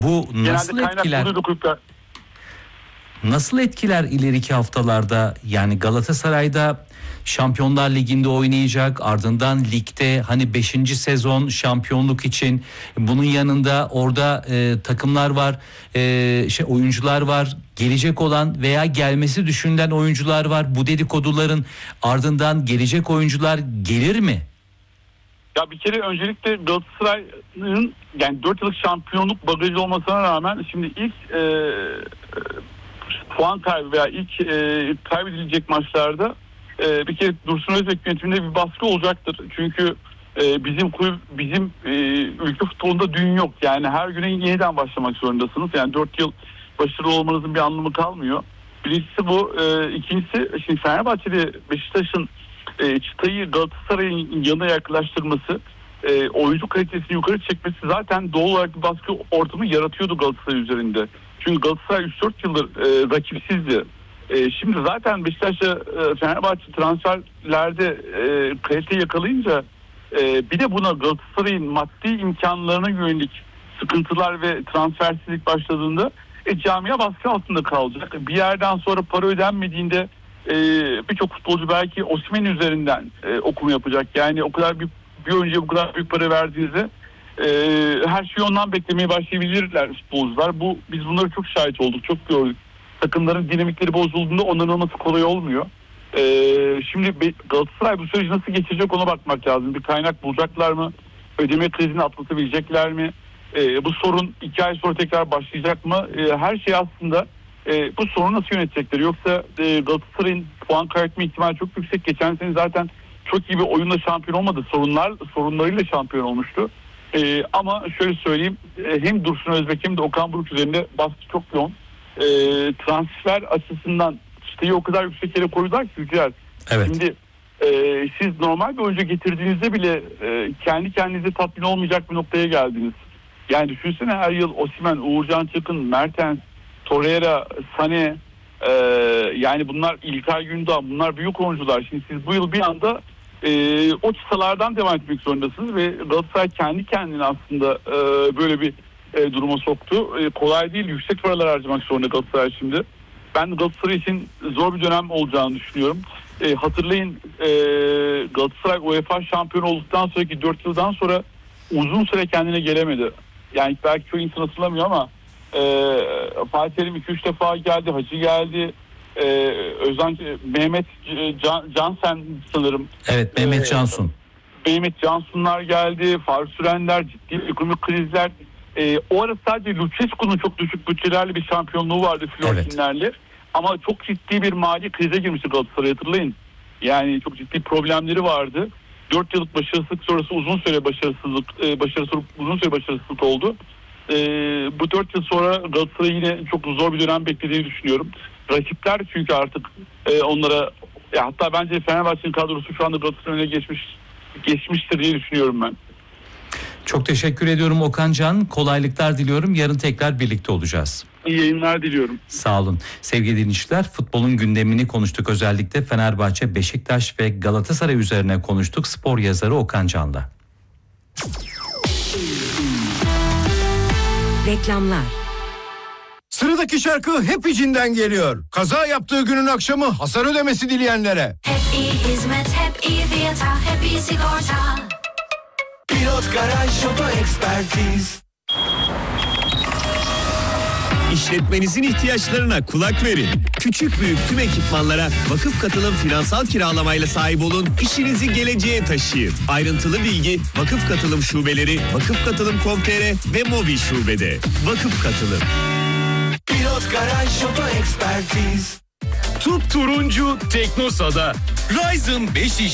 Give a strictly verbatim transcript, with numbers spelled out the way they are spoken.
Bu nasıl etkiler? Nasıl etkiler ileriki haftalarda? Yani Galatasaray'da Şampiyonlar Ligi'nde oynayacak, ardından ligde hani beşinci sezon şampiyonluk için, bunun yanında orada e, takımlar var, e, şey oyuncular var, gelecek olan veya gelmesi düşünülen oyuncular var. Bu dedikoduların ardından gelecek oyuncular gelir mi? Ya bir kere öncelikle Galatasaray'ın yani dört yıllık şampiyonluk bagajı olmasına rağmen şimdi ilk e, e, puan kaybı veya ilk e, kaybedilecek maçlarda e, bir kere Dursun Özbek yönetiminde bir baskı olacaktır. Çünkü e, bizim kulüp, bizim e, ülke futbolunda düğün yok. Yani her güne yeniden başlamak zorundasınız. Yani dört yıl başarılı olmanızın bir anlamı kalmıyor. Birincisi bu. E, ikincisi şimdi Fenerbahçe'de Beşiktaş'ın e, çıtayı Galatasaray'ın yanına yaklaştırması, e, oyuncu kalitesini yukarı çekmesi zaten doğal olarak bir baskı ortamı yaratıyordu Galatasaray üzerinde. Çünkü Galatasaray üç dört yıldır e, rakipsizdi. E, şimdi zaten Beşiktaş'la e, Fenerbahçe transferlerde e, kalite yakalayınca e, bir de buna Galatasaray'ın maddi imkanlarına yönelik sıkıntılar ve transfersizlik başladığında e, camia baskı altında kalacak. Bir yerden sonra para ödenmediğinde e, birçok futbolcu belki Osimhen üzerinden e, okuma yapacak. Yani o kadar bir, bir oyuncuya bu kadar büyük para verdiğinizde e, her şeyi ondan beklemeye başlayabilirler futbolcular. Bu biz bunları çok şahit olduk, çok gördük. Takımların dinamikleri bozulduğunda onarılması kolay olmuyor. Ee, şimdi Galatasaray bu süreci nasıl geçecek ona bakmak lazım. Bir kaynak bulacaklar mı? Ödeme krizini atlatabilecekler mi? Ee, bu sorun iki ay sonra tekrar başlayacak mı? Ee, her şey aslında e, bu sorunu nasıl yönetecekler? Yoksa e, Galatasaray'ın puan kaybetme ihtimali çok yüksek. Geçen sene zaten çok iyi bir oyunla şampiyon olmadı. Sorunlar sorunlarıyla şampiyon olmuştu. Ee, ama şöyle söyleyeyim, hem Dursun Özbek hem de Okan Buruk üzerinde baskı çok yoğun. E, transfer açısından çıtayı o kadar yüksek yere koydular ki ülkeler. Evet. Şimdi e, siz normal bir oyuncu getirdiğinizde bile e, kendi kendinize tatmin olmayacak bir noktaya geldiniz. Yani düşünsene her yıl Osimhen, Uğurcan Çakın, Mertens, Torreira, Sané, e, yani bunlar İlkay Gündoğan, bunlar büyük oyuncular. Şimdi siz bu yıl bir anda e, o çıtalardan devam etmek zorundasınız ve Galatasaray kendi kendine aslında e, böyle bir E, duruma soktu. E, kolay değil. Yüksek paralar harcamak zorunda Galatasaray şimdi. Ben Galatasaray için zor bir dönem olacağını düşünüyorum. E, hatırlayın e, Galatasaray UEFA şampiyonu olduktan sonraki dört yıldan sonra uzun süre kendine gelemedi. Yani belki çoğu insan hatırlamıyor ama e, Fatih Terim iki üç defa geldi. Hacı geldi. E, Özan, Mehmet Can, Cansen sanırım. Evet, Mehmet Cansun. E, Mehmet Cansunlar geldi. Faruk Sürenler, ciddi ekonomik krizler. Ee, o ara sadece Lucescu'nun çok düşük bütçelerle bir şampiyonluğu vardı Florentinlerle. Evet. Ama çok ciddi bir mali krize girmişti Galatasaray, hatırlayın. Yani çok ciddi problemleri vardı. dört yıllık başarısızlık sonrası uzun süre başarısızlık, e, başarısızlık uzun süre başarısızlık oldu. E, bu dört yıl sonra Galatasaray yine çok zor bir dönem beklediğini düşünüyorum. Rakipler çünkü artık e, onlara, ya hatta bence Fenerbahçe'nin kadrosu şu anda Galatasaray'a geçmiş geçmiştir diye düşünüyorum ben. Çok teşekkür ediyorum Okan Can. Kolaylıklar diliyorum. Yarın tekrar birlikte olacağız. İyi yayınlar diliyorum. Sağ olun. Sevgili dinleyiciler, futbolun gündemini konuştuk. Özellikle Fenerbahçe, Beşiktaş ve Galatasaray üzerine konuştuk. Spor yazarı Okan Can'la. Reklamlar. Sıradaki şarkı hep içinden geliyor. Kaza yaptığı günün akşamı hasar ödemesi dileyenlere. Hep iyi hizmet, hep iyi fiyata, hep iyi sigorta. Pilot Garaj Oto Ekspertiz. İşletmenizin ihtiyaçlarına kulak verin. Küçük büyük tüm ekipmanlara vakıf katılım finansal kiralamayla sahip olun. İşinizi geleceğe taşıyın. Ayrıntılı bilgi vakıf katılım şubeleri, vakıf katılım nokta com nokta tr ve mobil şubede. Vakıf katılım. Pilot Garaj Oto Ekspertiz. Tup turuncu Teknosa'da Ryzen beş